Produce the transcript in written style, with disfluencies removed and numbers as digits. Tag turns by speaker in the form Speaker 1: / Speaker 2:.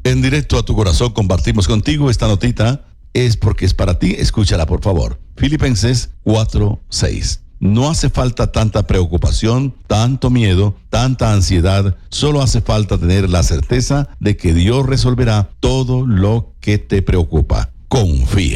Speaker 1: En directo a tu corazón compartimos contigo esta notita. Es porque es para ti. Escúchala, por favor. Filipenses 4:6. No hace falta tanta preocupación, tanto miedo, tanta ansiedad. Solo hace falta tener la certeza de que Dios resolverá todo lo que te preocupa. Confía.